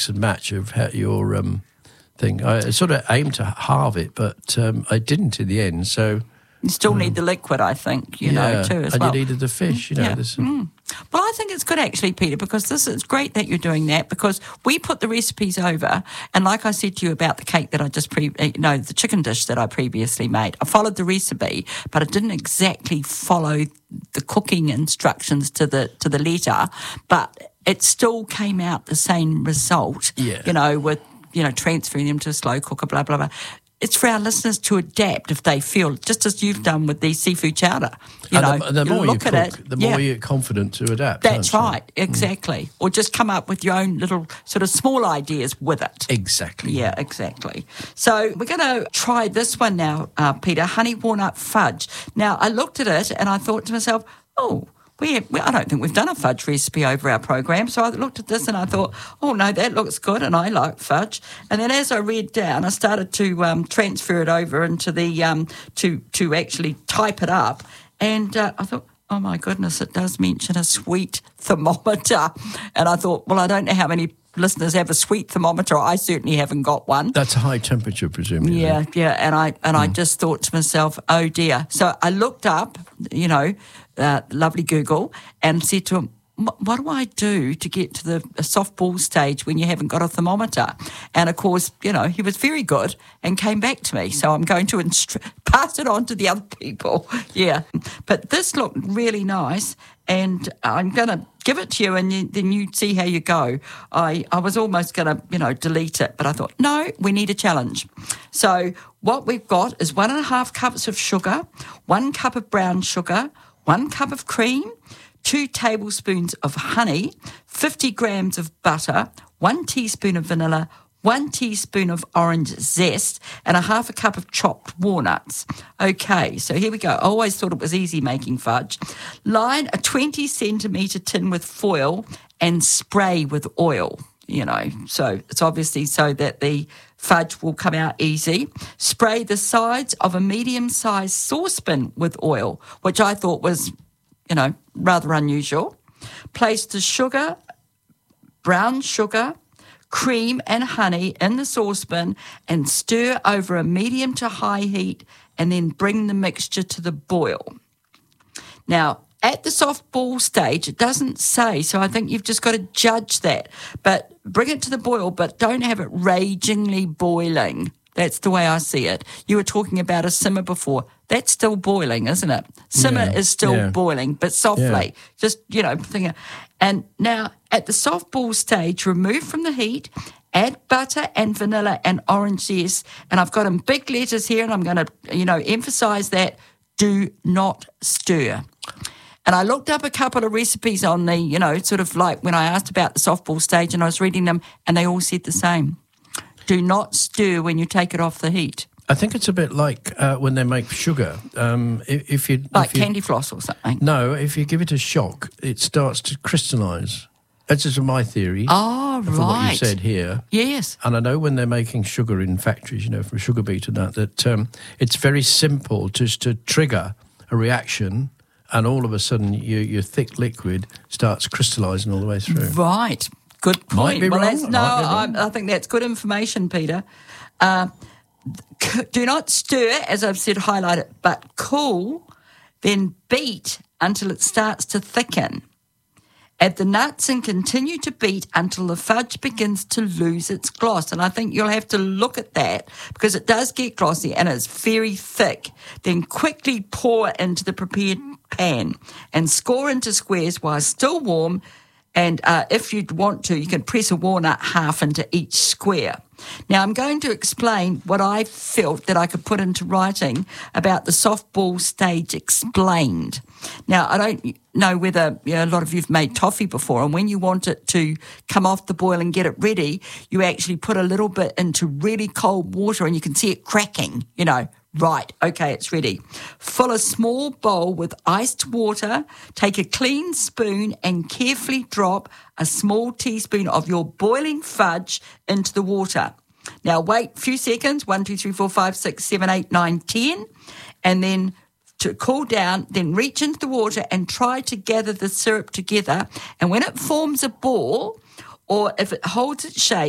mix and match of your thing. I sort of aimed to halve it, but I didn't in the end. So you still need the liquid, I think, you know, too, as well. And you needed the fish, you know. Well, I think it's good actually, Peter, because it's great that you're doing that, because we put the recipes over, and like I said to you about the cake that I just the chicken dish that I previously made, I followed the recipe, but I didn't exactly follow the cooking instructions to the letter, but it still came out the same result, you know, with, you know, transferring them to a slow cooker, blah, blah, blah. It's for our listeners to adapt if they feel, just as you've done with the seafood chowder. You know, the more look you cook, at it, the more you're confident to adapt. That's right, exactly. Or just come up with your own little sort of small ideas with it. Exactly. Yeah, exactly. So we're going to try this one now, Peter, honey walnut fudge. Now, I looked at it and I thought to myself, I don't think we've done a fudge recipe over our program. So I looked at this and I thought, oh, no, that looks good and I like fudge. And then as I read down, I started to transfer it over into the, to actually type it up. And I thought, oh, my goodness, it does mention a sweet thermometer. And I thought, well, I don't know how many listeners have a sweet thermometer. I certainly haven't got one. That's a high temperature, presumably. Yeah. And I just thought to myself, oh, dear. So I looked up, you know, lovely Google, and said to him, what do I do to get to the softball stage when you haven't got a thermometer? And, of course, you know, he was very good and came back to me. So I'm going to pass it on to the other people. Yeah. But this looked really nice, and I'm going to give it to you, and then you see how you go. I was almost going to, you know, delete it, but I thought, no, we need a challenge. So what we've got is 1.5 cups of sugar, 1 cup of brown sugar, 1 cup of cream, 2 tablespoons of honey, 50 grams of butter, 1 teaspoon of vanilla, 1 teaspoon of orange zest, and 1/2 cup of chopped walnuts. Okay, so here we go. I always thought it was easy making fudge. Line a 20 centimetre tin with foil and spray with oil, you know. So it's obviously so that the fudge will come out easy. Spray the sides of a medium-sized saucepan with oil, which I thought was, you know, rather unusual. Place the sugar, brown sugar, cream and honey in the saucepan and stir over a medium to high heat, and then bring the mixture to the boil. Now, at the soft ball stage, it doesn't say, so I think you've just got to judge that. But bring it to the boil, but don't have it ragingly boiling. That's the way I see it. You were talking about a simmer before. That's still boiling, isn't it? Simmer is still boiling, but softly. Yeah. Just, you know, and now at the soft ball stage, remove from the heat, add butter and vanilla and orange zest. And I've got in big letters here, and I'm going to, you know, emphasize that. Do not stir. And I looked up a couple of recipes on the, you know, sort of like when I asked about the softball stage, and I was reading them, and they all said the same. Do not stir when you take it off the heat. I think it's a bit like when they make sugar. If you candy floss or something. No, if you give it a shock, it starts to crystallise. That's just my theory. Oh, right. From what you said here. Yes. And I know when they're making sugar in factories, you know, from sugar beet and that it's very simple just to trigger a reaction, and all of a sudden your thick liquid starts crystallising all the way through. Right. Good point. Might be wrong. I think that's good information, Peter. Do not stir, as I've said, highlight it, but cool, then beat until it starts to thicken. Add the nuts and continue to beat until the fudge begins to lose its gloss. And I think you'll have to look at that because it does get glossy and it's very thick. Then quickly pour into the prepared pan and score into squares while still warm. And if you'd want to, you can press a walnut half into each square. Now, I'm going to explain what I felt that I could put into writing about the softball stage explained. Now, I don't know whether a lot of you have made toffee before, and when you want it to come off the boil and get it ready, you actually put a little bit into really cold water and you can see it cracking, you know. Right, okay, it's ready. Fill a small bowl with iced water, take a clean spoon and carefully drop a small teaspoon of your boiling fudge into the water. Now wait a few seconds, 1, 2, 3, 4, 5, 6, 7, 8, 9, 10, and then to cool down, then reach into the water and try to gather the syrup together. And when it forms a ball, or if it holds its shape,